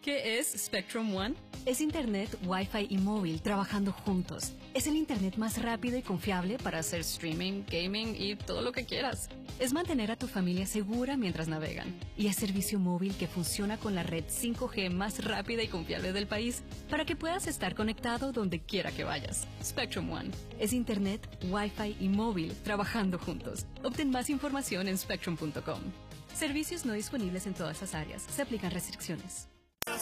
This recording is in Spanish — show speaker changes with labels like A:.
A: ¿Qué es Spectrum One?
B: Es Internet, Wi-Fi y móvil trabajando juntos. Es el Internet más rápido y confiable
A: Para hacer streaming, gaming y todo lo que quieras.
B: Es mantener a tu familia segura mientras navegan. Y es servicio móvil que funciona con la red 5G más rápida y confiable del país para que puedas estar conectado donde quiera que vayas. Spectrum One. Es Internet, Wi-Fi y móvil trabajando juntos. Obtén más información en spectrum.com. Servicios no disponibles en todas las áreas. Se aplican restricciones.